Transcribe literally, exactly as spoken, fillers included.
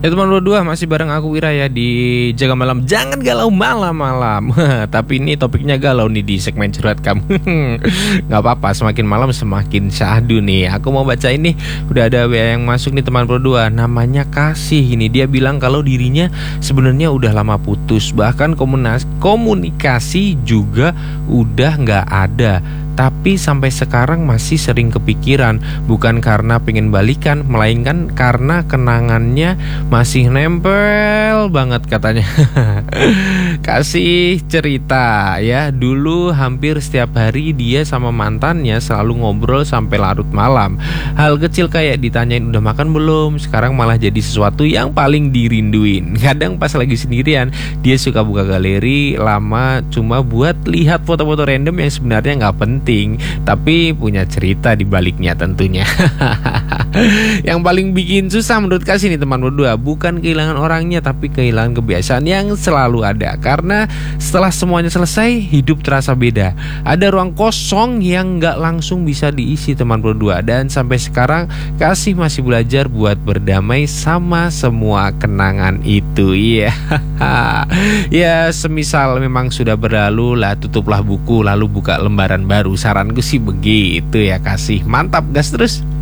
Ya teman berdua, masih bareng aku Wira ya di Jaga Malam. Jangan galau malam-malam. Tapi ini topiknya galau nih di segmen curhat kamu. Gak apa-apa, semakin malam semakin syahdu nih. Aku mau baca ini, udah ada W A yang masuk nih teman berdua. Namanya Kasih ini. Dia bilang kalau dirinya sebenarnya udah lama putus. Bahkan komunikasi, komunikasi juga udah gak ada. Tapi sampai sekarang masih sering kepikiran. Bukan karena pengen balikan, melainkan karena kenangannya masih nempel banget katanya. Kasih cerita ya, dulu hampir setiap hari dia sama mantannya selalu ngobrol sampai larut malam. Hal kecil kayak ditanyain udah makan belum, sekarang malah jadi sesuatu yang paling dirinduin. Kadang pas lagi sendirian, dia suka buka galeri lama cuma buat lihat foto-foto random yang sebenarnya nggak penting, tapi punya cerita di baliknya tentunya. Yang paling bikin susah menurut Kasih nih teman berdua, bukan kehilangan orangnya, tapi kehilangan kebiasaan yang selalu ada. Karena setelah semuanya selesai, hidup terasa beda. Ada ruang kosong yang gak langsung bisa diisi teman berdua. Dan sampai sekarang Kasih masih belajar buat berdamai sama semua kenangan itu. Iya. Yeah. Ya semisal memang sudah berlalu lah, tutuplah buku lalu buka lembaran baru. Saranku sih begitu ya Kasih. Mantap, gas terus.